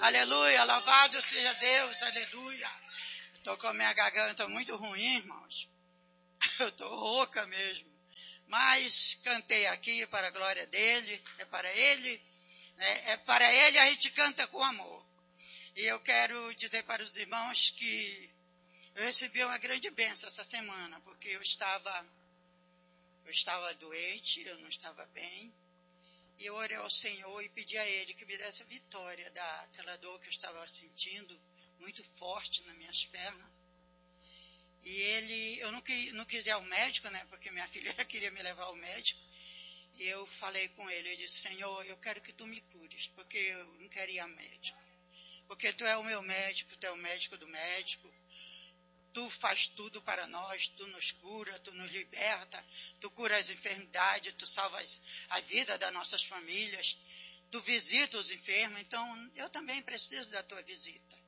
Aleluia, louvado seja Deus, aleluia. Estou com a minha garganta muito ruim, irmãos. Eu estou rouca mesmo. Mas cantei aqui para a glória dele, é para ele. É para ele a gente canta com amor. E eu quero dizer para os irmãos que eu recebi uma grande bênção essa semana, porque eu estava doente, eu não estava bem. E eu orei ao Senhor e pedi a Ele que me desse a vitória daquela dor que eu estava sentindo muito forte nas minhas pernas. E eu não quis ir ao médico, né? Porque minha filha queria me levar ao médico. E eu falei com ele, eu disse, Senhor, eu quero que Tu me cures, porque eu não quero ir ao médico. Porque Tu é o meu médico, Tu é o médico do médico. Tu faz tudo para nós, Tu nos cura, Tu nos liberta, Tu cura as enfermidades, Tu salvas a vida das nossas famílias, Tu visita os enfermos, então eu também preciso da Tua visita.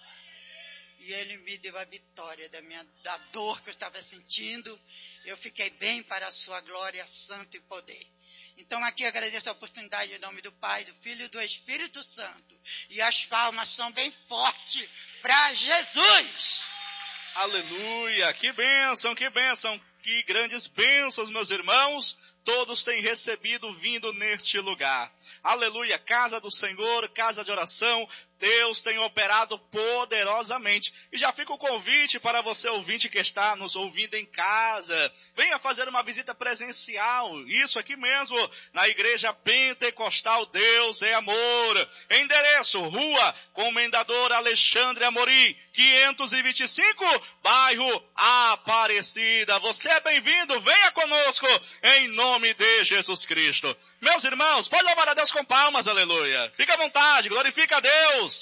E Ele me deu a vitória da dor que eu estava sentindo, eu fiquei bem para a Sua glória, santo e poder. Então aqui agradeço a oportunidade em nome do Pai, do Filho e do Espírito Santo. E as palmas são bem fortes para Jesus. Aleluia, que bênção, que grandes bênçãos, meus irmãos, todos têm recebido vindo neste lugar. Aleluia, casa do Senhor, casa de oração, Deus tem operado poderosamente. E já fica o convite para você, ouvinte que está nos ouvindo em casa. Venha fazer uma visita presencial. Isso aqui mesmo, na Igreja Pentecostal Deus é Amor. Endereço, Rua Comendador Alexandre Amorim, 525, bairro Aparecida. Você é bem-vindo, venha conosco, em nome de Jesus Cristo. Meus irmãos, pode louvar a Deus com palmas, aleluia. Fica à vontade, glorifica a Deus.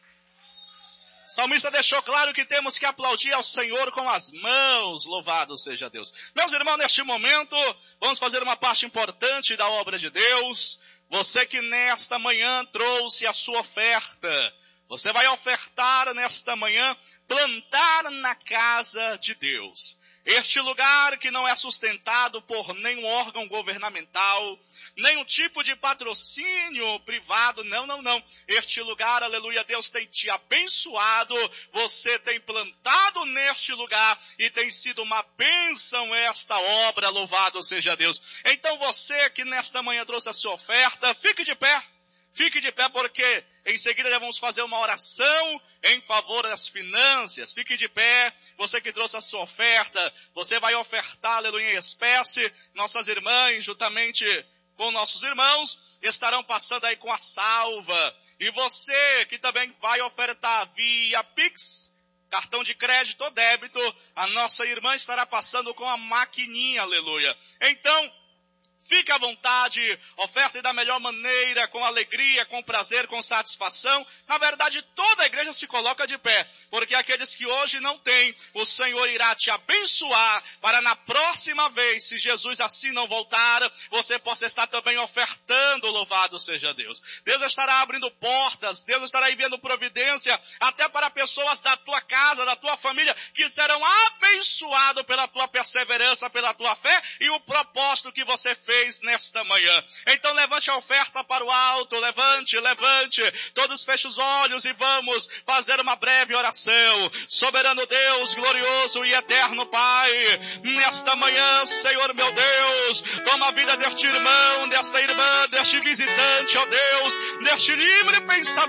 O salmista deixou claro que temos que aplaudir ao Senhor com as mãos, louvado seja Deus. Meus irmãos, neste momento, vamos fazer uma parte importante da obra de Deus. Você que nesta manhã trouxe a sua oferta, você vai ofertar nesta manhã, plantar na casa de Deus. Este lugar que não é sustentado por nenhum órgão governamental, nenhum tipo de patrocínio privado, não. Este lugar, aleluia, Deus tem te abençoado, você tem plantado neste lugar e tem sido uma bênção esta obra, louvado seja Deus. Então você que nesta manhã trouxe a sua oferta, fique de pé porque em seguida já vamos fazer uma oração em favor das finanças. Fique de pé, você que trouxe a sua oferta, você vai ofertar, aleluia, em espécie. Nossas irmãs, juntamente com nossos irmãos, estarão passando aí com a salva. E você que também vai ofertar via Pix, cartão de crédito ou débito, a nossa irmã estará passando com a maquininha, aleluia. Então, fique à vontade, oferte da melhor maneira, com alegria, com prazer, com satisfação. Na verdade, toda a igreja se coloca de pé, porque aqueles que hoje não têm, o Senhor irá te abençoar, para na próxima vez, se Jesus assim não voltar, você possa estar também ofertando, louvado seja Deus. Deus estará abrindo portas, Deus estará enviando providência, até para pessoas da tua casa, da tua família, que serão abençoados pela tua perseverança, pela tua fé, e o propósito que você fez nesta manhã. Então levante a oferta para o alto, levante, todos fechem os olhos e vamos fazer uma breve oração. Soberano Deus, glorioso e eterno Pai, nesta manhã, Senhor meu Deus, toma a vida deste irmão, desta irmã, deste visitante, ó Deus, deste livre pensamento,